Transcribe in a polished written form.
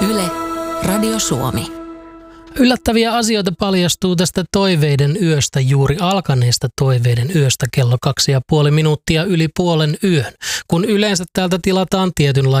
Yle, Radio Suomi. Yllättäviä asioita paljastuu tästä toiveiden yöstä, juuri alkaneesta toiveiden yöstä kello 2,5 minuuttia yli puolen yön. Kun yleensä täältä tilataan tietynlaista